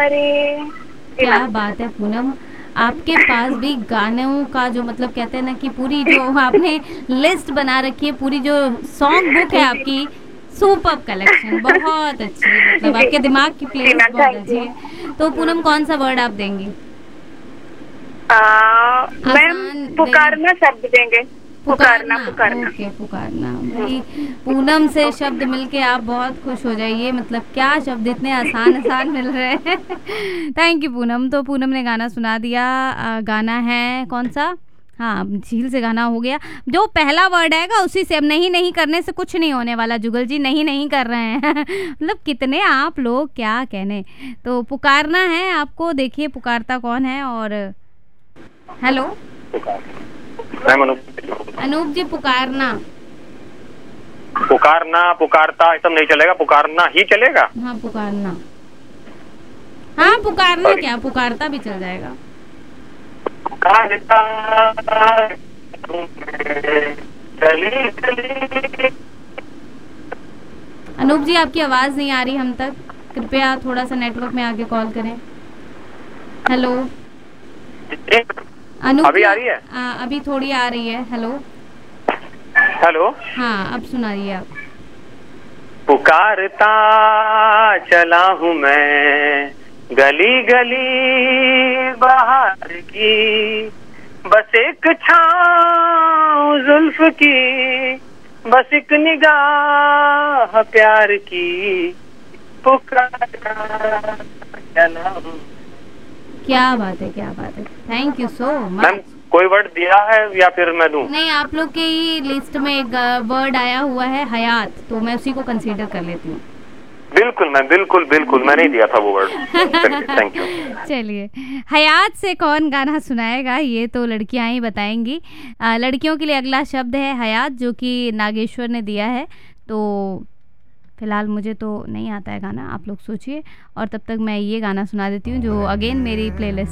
प्यारे। क्या बात है पूनम, आपके पास भी गानों का जो मतलब कहते हैं ना कि पूरी जो आपने लिस्ट बना रखी है, पूरी जो सॉन्ग बुक है जी आपकी, सुपर्ब कलेक्शन, बहुत अच्छी है, मतलब जी आपके दिमाग की जी प्लेलिस्ट मैम, बहुत थैंक अच्छी यू। है। तो पूनम कौन सा वर्ड आप देंगी? मैम आसान देंगे? पुकारना शब्द देंगे। पुकारना पुकारना, पुकारना। ओके पुकारना हम्म, भाई। पूनम से शब्द मिलके आप बहुत खुश हो जाइए, मतलब क्या शब्द इतने आसान आसान मिल रहे हैं। Thank you Poonam. तो पूनम ने गाना सुना दिया। गाना है कौन सा? हाँ, झील से गाना हो गया। जो पहला वर्ड आएगा उसी से, अब नहीं नहीं करने से कुछ नहीं होने वाला, जुगल जी नहीं नहीं कर रहे हैं। मतलब कितने आप लोग क्या कहने। तो पुकारना है आपको, देखिए पुकारता कौन है। और हेलो मैम अनूप जी, पुकारना। पुकारना पुकारता ये सब नहीं चलेगा, पुकारना ही चलेगा। हाँ पुकारना, हाँ पुकारना, सॉरी। क्या पुकारता भी चल जाएगा। पुकारता चली चली। अनूप जी, आपकी आवाज नहीं आ रही हम तक, कृपया थोड़ा सा नेटवर्क में आके कॉल करें। हेलो अनूप अभी जी, आ रही है? अभी थोड़ी आ रही है। Hello, hello. हाँ अब सुनाइए आप। पुकारता चला हूँ मैं गली गली बाहर की, बस एक छाँव जुल्फ की, बस एक निगाह प्यार की, पुकारता चला हूँ। क्या बात है, क्या बात है, thank you so ma'am much. कोई वर्ड दिया है या फिर मैं दूं? नहीं, आप लोग के ही लिस्ट में एक वर्ड आया हुआ है हयात, तो मैं उसी को कंसीडर कर लेती हूँ। बिल्कुल मैम, बिल्कुल बिल्कुल, मैं नहीं दिया था वो वर्ड। चलिए, थैंक यू। चलिए, हयात से कौन गाना सुनाएगा ये तो लड़कियां ही बताएंगी। लड़कियों के लिए अगला शब्द है हयात, जो कि नागेश्वर ने दिया है। तो फिलहाल मुझे तो नहीं आता है गाना, आप लोग सोचिए, और तब तक मैं ये गाना सुना देती हूँ जो अगेन मेरी प्लेलिस्ट